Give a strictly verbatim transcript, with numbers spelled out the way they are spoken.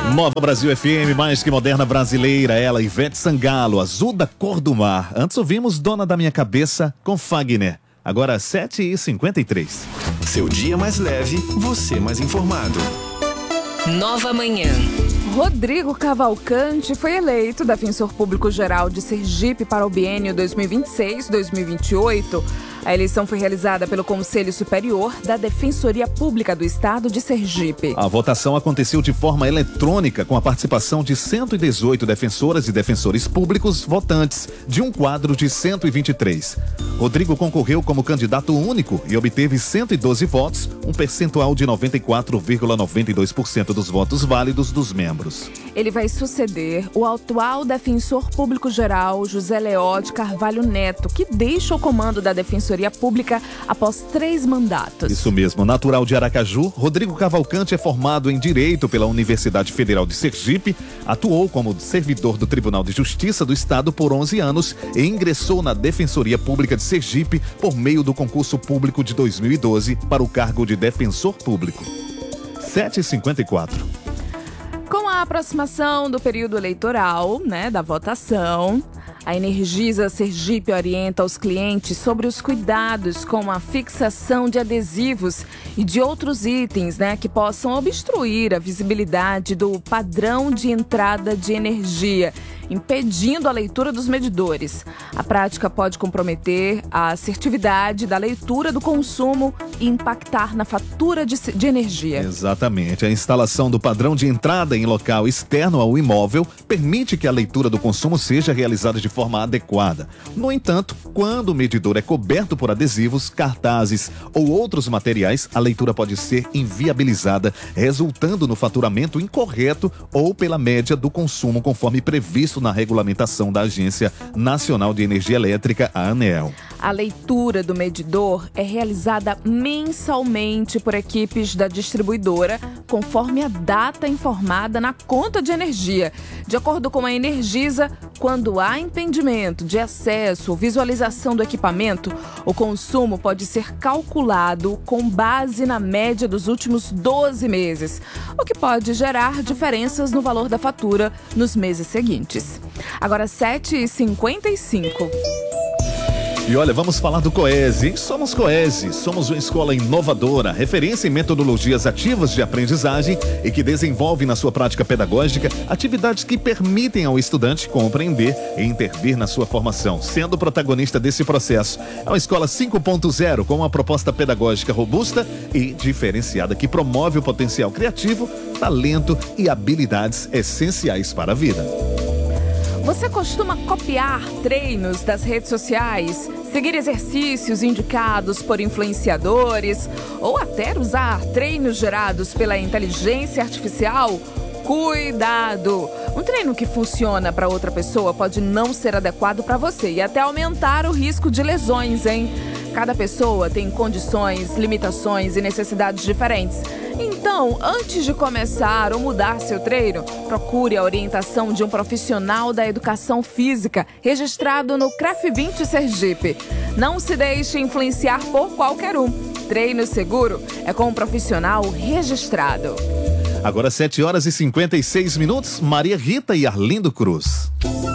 Nova Brasil F M, mais que moderna brasileira, ela, Ivete Sangalo, Azul da Cor do Mar. Antes ouvimos Dona da Minha Cabeça com Fagner. Agora sete e cinquenta e três. Seu dia mais leve, você mais informado. Nova Manhã. Rodrigo Cavalcante foi eleito defensor público geral de Sergipe para o biênio dois mil e vinte e seis a dois mil e vinte e oito. A eleição foi realizada pelo Conselho Superior da Defensoria Pública do Estado de Sergipe. A votação aconteceu de forma eletrônica, com a participação de cento e dezoito defensoras e defensores públicos votantes, de um quadro de cento e vinte e três. Rodrigo concorreu como candidato único e obteve cento e doze votos, um percentual de noventa e quatro vírgula noventa e dois por cento dos votos válidos dos membros. Ele vai suceder o atual defensor público geral, José Leó de Carvalho Neto, que deixa o comando da Defensoria Pública após três mandatos. Isso mesmo. Natural de Aracaju, Rodrigo Cavalcante é formado em Direito pela Universidade Federal de Sergipe, atuou como servidor do Tribunal de Justiça do Estado por onze anos e ingressou na Defensoria Pública de Sergipe por meio do concurso público de dois mil e doze para o cargo de Defensor Público. sete e cinquenta e quatro. Com a aproximação do período eleitoral, né, da votação, a Energisa Sergipe orienta os clientes sobre os cuidados com a fixação de adesivos e de outros itens, né, que possam obstruir a visibilidade do padrão de entrada de energia, impedindo a leitura dos medidores. A prática pode comprometer a assertividade da leitura do consumo e impactar na fatura de, de energia. Exatamente. A instalação do padrão de entrada em local externo ao imóvel permite que a leitura do consumo seja realizada de forma adequada. No entanto, quando o medidor é coberto por adesivos, cartazes ou outros materiais, a leitura pode ser inviabilizada, resultando no faturamento incorreto ou pela média do consumo, conforme previsto na regulamentação da Agência Nacional de Energia Elétrica, a ANEEL. A leitura do medidor é realizada mensalmente por equipes da distribuidora, conforme a data informada na conta de energia. De acordo com a Energisa, quando há impedimento de acesso ou visualização do equipamento, o consumo pode ser calculado com base na média dos últimos doze meses, o que pode gerar diferenças no valor da fatura nos meses seguintes. Agora sete e cinquenta e cinco. E olha, vamos falar do Coese. Somos Coese, somos uma escola inovadora, referência em metodologias ativas de aprendizagem e que desenvolve na sua prática pedagógica atividades que permitem ao estudante compreender e intervir na sua formação, sendo protagonista desse processo. É uma escola cinco ponto zero com uma proposta pedagógica robusta e diferenciada que promove o potencial criativo, talento e habilidades essenciais para a vida. Você costuma copiar treinos das redes sociais, seguir exercícios indicados por influenciadores ou até usar treinos gerados pela inteligência artificial? Cuidado! Um treino que funciona para outra pessoa pode não ser adequado para você e até aumentar o risco de lesões, hein? Cada pessoa tem condições, limitações e necessidades diferentes. Então, antes de começar ou mudar seu treino, procure a orientação de um profissional da educação física registrado no CREF vinte Sergipe. Não se deixe influenciar por qualquer um. Treino seguro é com um profissional registrado. Agora sete horas e cinquenta e seis minutos, Maria Rita e Arlindo Cruz.